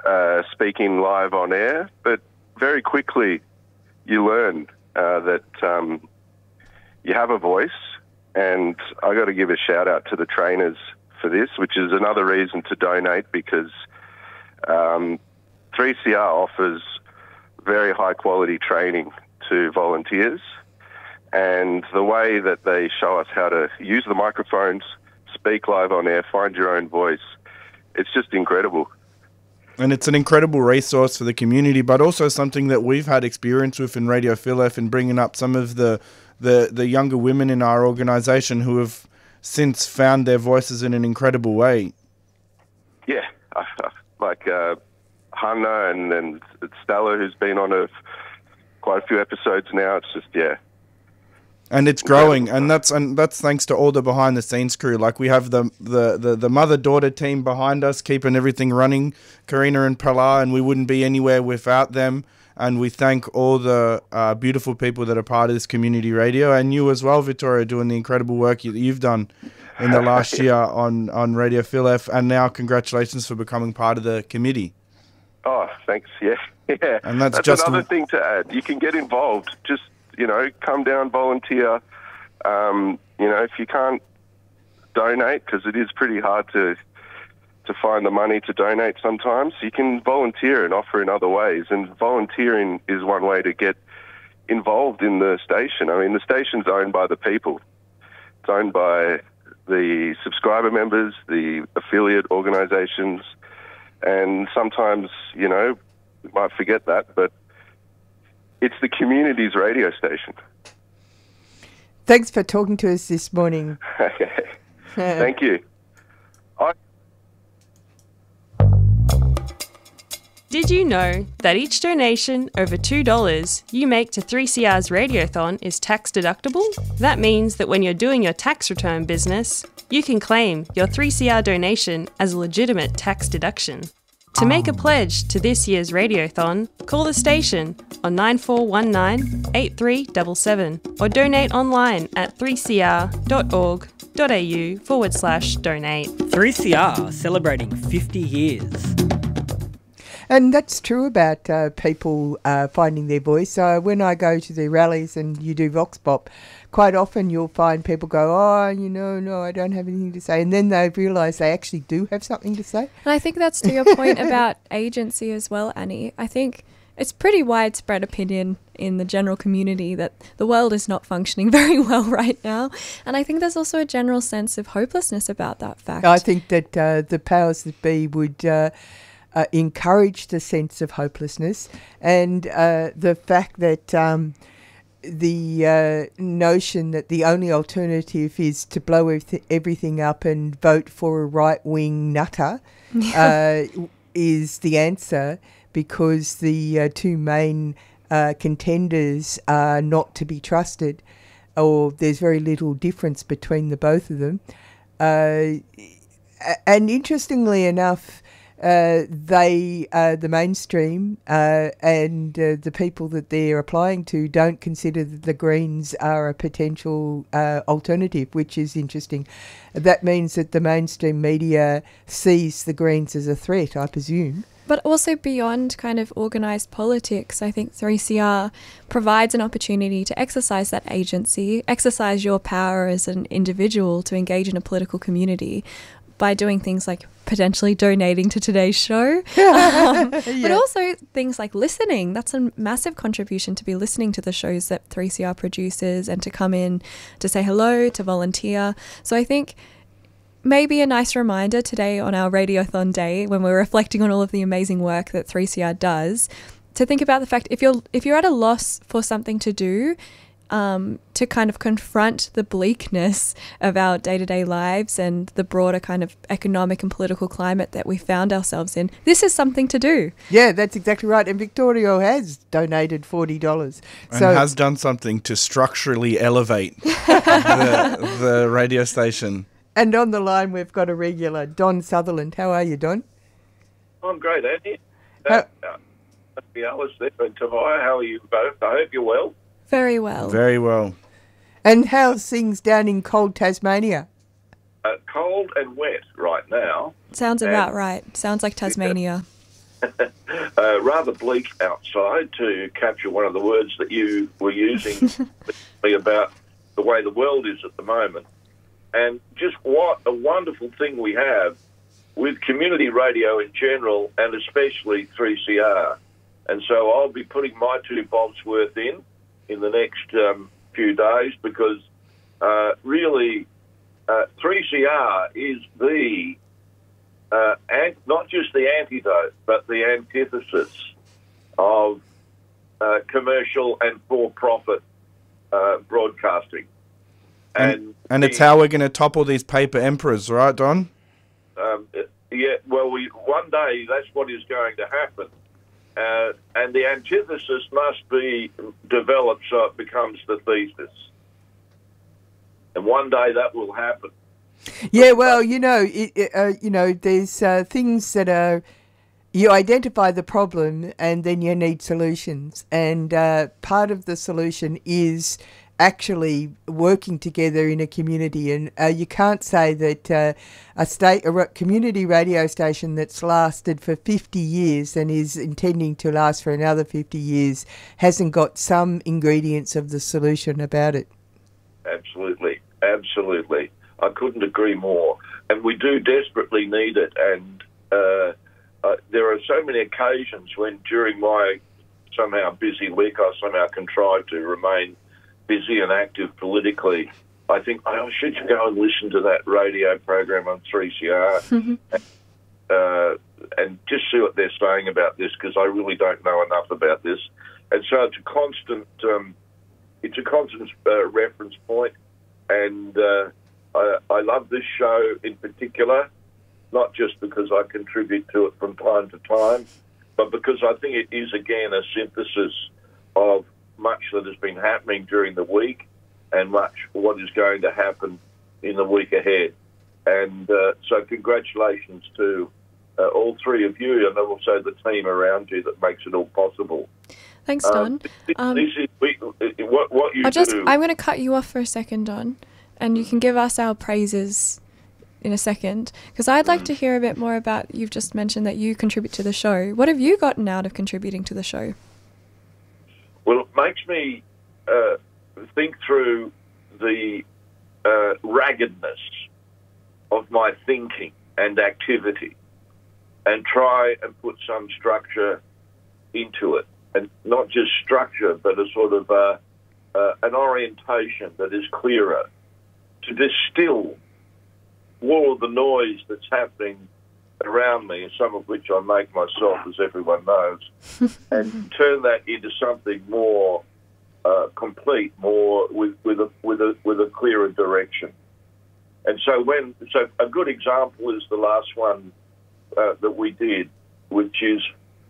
speaking live on air, but very quickly you learn that you have a voice, and I got to give a shout out to the trainers for this, which is another reason to donate, because 3CR offers very high quality training to volunteers, and the way that they show us how to use the microphones, speak live on air, find your own voice, it's just incredible. And it's an incredible resource for the community, but also something that we've had experience with in Radio Phil F in bringing up some of the younger women in our organisation who have since found their voices in an incredible way. Yeah, like Hannah and Stella, who's been on quite a few episodes now. It's just, yeah. And it's growing, and that's thanks to all the behind the scenes crew. Like, we have the mother-daughter team behind us, keeping everything running, Karina and Pilar, and we wouldn't be anywhere without them. And we thank all the beautiful people that are part of this community radio, and you as well, Victoria, doing the incredible work you've done in the last year on Radio Phil F. And now, congratulations for becoming part of the committee. Oh, thanks. Yeah, yeah. And that's just another thing to add. You can get involved. Just, come down, volunteer. If you can't donate, because it is pretty hard to find the money to donate sometimes, you can volunteer and offer in other ways. And volunteering is one way to get involved in the station. I mean, the station's owned by the people. It's owned by the subscriber members, the affiliate organisations, and sometimes, we might forget that, but it's the community's radio station. Thanks for talking to us this morning. Thank you. Did you know that each donation over $2 you make to 3CR's Radiothon is tax deductible? That means that when you're doing your tax return business, you can claim your 3CR donation as a legitimate tax deduction. To make a pledge to this year's Radiothon, call the station on 9419 8377 or donate online at 3cr.org.au/donate. 3CR celebrating 50 years. And that's true about people finding their voice. When I go to the rallies and you do Vox Pop, quite often you'll find people go, no, I don't have anything to say. And then they realise they actually do have something to say. And I think that's to your point about agency as well, Annie. I think it's pretty widespread opinion in the general community that the world is not functioning very well right now. And I think there's also a general sense of hopelessness about that fact. I think that the powers that be would encourage the sense of hopelessness, and the fact that the notion that the only alternative is to blow everything up and vote for a right-wing nutter is the answer, because the two main contenders are not to be trusted, or there's very little difference between the both of them. And interestingly enough, the mainstream and the people that they're applying to don't consider that the Greens are a potential alternative, which is interesting. That means that the mainstream media sees the Greens as a threat, I presume. But also beyond kind of organised politics, I think 3CR provides an opportunity to exercise that agency, exercise your power as an individual to engage in a political community by doing things like potentially donating to today's show, but also things like listening. That's a massive contribution, to be listening to the shows that 3CR produces and to come in to say hello, to volunteer. So I think maybe a nice reminder today on our Radiothon Day, when we're reflecting on all of the amazing work that 3CR does, to think about the fact if you're at a loss for something to do, to kind of confront the bleakness of our day-to-day lives and the broader kind of economic and political climate that we found ourselves in. This is something to do. Yeah, that's exactly right. And Victoria has donated $40. And has done something to structurally elevate the radio station. And on the line, we've got a regular, Don Sutherland. How are you, Don? I'm great, Andy. Must be Alice there and Tavia. How are you both? I hope you're well. Very well. Very well. And how's things down in cold Tasmania? Cold and wet right now. Sounds about right. Sounds like Tasmania. rather bleak outside, to capture one of the words that you were using about the way the world is at the moment. And just what a wonderful thing we have with community radio in general, and especially 3CR. And so I'll be putting my 2 bobs worth in the next few days, because really 3CR is the not just the antidote, but the antithesis of commercial and for-profit broadcasting. And it's how we're going to topple these paper emperors, right, Don? Yeah, well, one day that's what is going to happen. And the antithesis must be developed so it becomes the thesis. And one day that will happen. Yeah, well, there's things that are, you identify the problem and then you need solutions. And part of the solution is actually working together in a community. And you can't say that a community radio station that's lasted for 50 years and is intending to last for another 50 years hasn't got some ingredients of the solution about it. Absolutely. Absolutely. I couldn't agree more. And we do desperately need it. And there are so many occasions when during my somehow busy week I somehow contrive to remain busy and active politically. I think I should go and listen to that radio program on 3CR and just see what they're saying about this, because I really don't know enough about this. And so it's a constant reference point. And I love this show in particular, not just because I contribute to it from time to time, but because I think it is, again, a synthesis of much that has been happening during the week and much what is going to happen in the week ahead. And so congratulations to all 3 of you, and also the team around you that makes it all possible. Thanks, Don. This is what you do. I'm going to cut you off for a second, Don, and you can give us our praises in a second, because I'd like to hear a bit more about, you've just mentioned that you contribute to the show. What have you gotten out of contributing to the show? Well, it makes me think through the raggedness of my thinking and activity and try and put some structure into it. And not just structure, but a sort of an orientation that is clearer, to distill all of the noise that's happening around me, some of which I make myself, as everyone knows, and turn that into something more complete, more with a clearer direction. And so a good example is the last one that we did, which is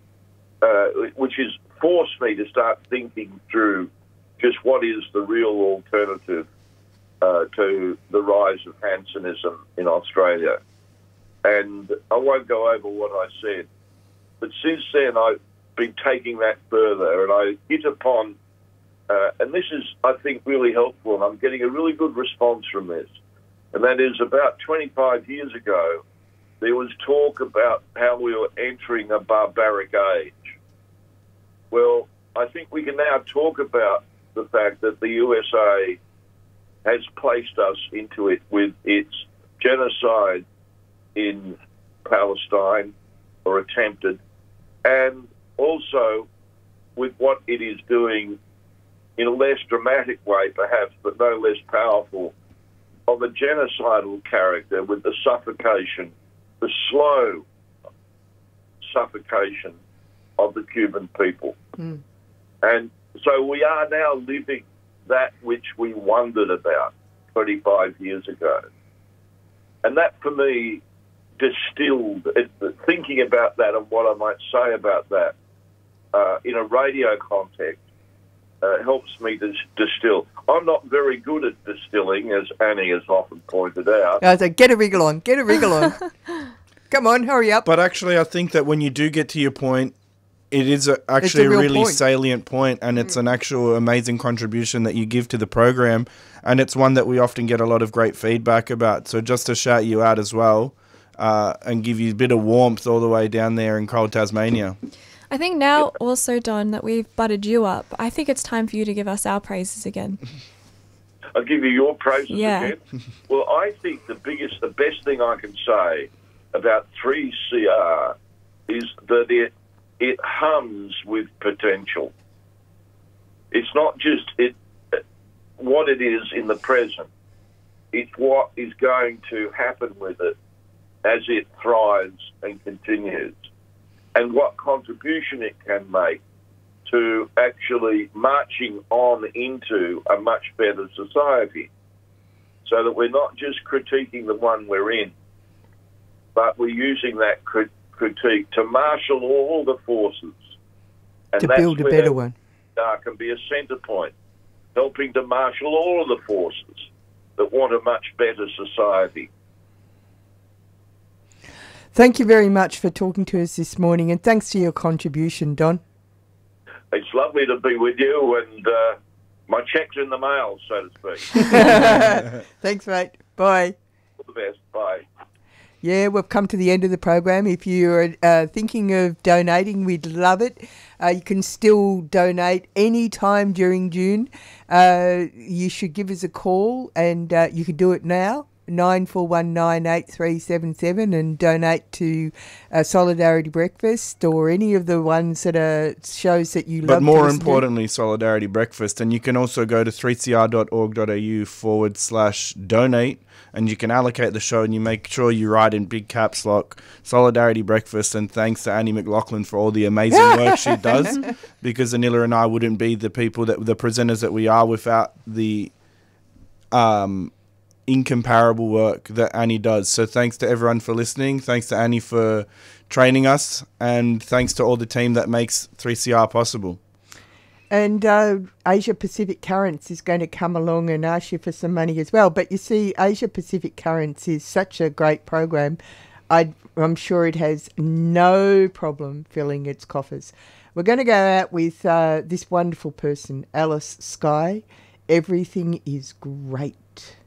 forced me to start thinking through just what is the real alternative to the rise of Hansonism in Australia. And I won't go over what I said, but since then I've been taking that further, and I hit upon, and this is, I think, really helpful, and I'm getting a really good response from this, and that is about 25 years ago, there was talk about how we were entering a barbaric age. Well, I think we can now talk about the fact that the USA has placed us into it with its genocide in Palestine, or attempted, and also with what it is doing in a less dramatic way, perhaps, but no less powerful, of a genocidal character with the suffocation, the slow suffocation of the Cuban people. Mm. And so we are now living that which we wondered about 25 years ago. And that, for me, distilled, thinking about that and what I might say about that in a radio context helps me to distill. I'm not very good at distilling, as Annie has often pointed out. I said, get a wriggle on. Come on, hurry up. But actually, I think that when you do get to your point, it is actually a really salient point, and it's an actual amazing contribution that you give to the program, and it's one that we often get a lot of great feedback about. So just to shout you out as well, and give you a bit of warmth all the way down there in cold Tasmania. I think now also, Don, that we've buttered you up, I think it's time for you to give us our praises again. I'll give you your praises Yeah. again. Well, I think the best thing I can say about 3CR is that it hums with potential. It's not just what it is in the present. It's what is going to happen with it as it thrives and continues, and what contribution it can make to actually marching on into a much better society, so that we're not just critiquing the one we're in, but we're using that critique to marshal all the forces. And To build a better one. Can be a centre point, helping to marshal all of the forces that want a much better society. Thank you very much for talking to us this morning, and thanks for your contribution, Don. It's lovely to be with you, and my check's in the mail, so to speak. Thanks, mate. Bye. All the best. Bye. Yeah, we've come to the end of the program. If you're thinking of donating, we'd love it. You can still donate any time during June. You should give us a call, and you can do it now, 94198377, and donate to Solidarity Breakfast or any of the ones that are shows that you love. But more to listen to. importantly, Solidarity Breakfast. And you can also go to 3cr.org.au/donate, and you can allocate the show, and you make sure you write in big caps lock Solidarity Breakfast. And thanks to Annie McLaughlin for all the amazing work she does, because Anila and I wouldn't be the presenters that we are without the incomparable work that Annie does. So thanks to everyone for listening. Thanks to Annie for training us, and thanks to all the team that makes 3CR possible. And Asia Pacific Currents is going to come along and ask you for some money as well. But you see, Asia Pacific Currents is such a great program. I'm sure it has no problem filling its coffers. We're going to go out with this wonderful person, Alice Skye. Everything is great.